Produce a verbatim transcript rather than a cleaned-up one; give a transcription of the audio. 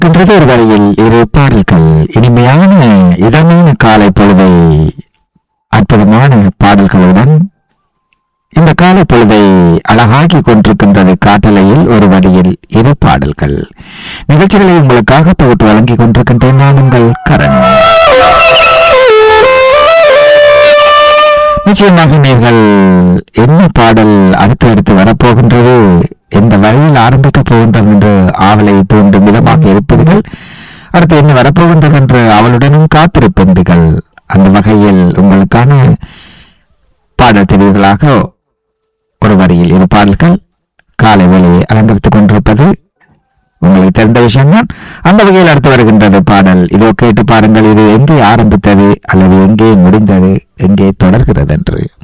இன்றைய ஒரு வரையில் இரு பாடல்கள் இனிமையான இதமான காலை பொழுதை அற்புதமான பாடல்களுடன் இந்த காலை பொழுதை அழகாக்கி கொண்டிருக்கின்றது. காட்டலையில் ஒரு வரியில் இரு பாடல்கள் நிகழ்ச்சிகளை உங்களுக்காக தொகுத்து வழங்கிக் கொண்டிருக்கின்றேன். நான் உங்கள் கரண். நிச்சயமாக நீங்கள் என்ன பாடல் அடுத்து அடுத்து வரப்போகின்றது, எந்த வழியில் ஆரம்பிக்க போகின்றது என்று ஆவலை தூண்டும் விதமாக இருப்பீர்கள். அடுத்து என்ன வரப்போகின்றது என்று அவளுடனும் காத்திருப்பீர்கள். அந்த வகையில் உங்களுக்கான பாடல் தெரிவுகளாக ஒரு வரியில் இரு பாடல்கள் காலை வேளையை அலங்கரித்துக் கொண்டிருப்பது உங்களுக்கு தெரிந்த விஷயம்தான். அந்த வகையில் அடுத்து வருகின்றது பாடல். இதோ கேட்டு பாருங்கள். இது எங்கே ஆரம்பித்தது அல்லது எங்கே முடிந்தது, எங்கே தொடர்கிறது என்று.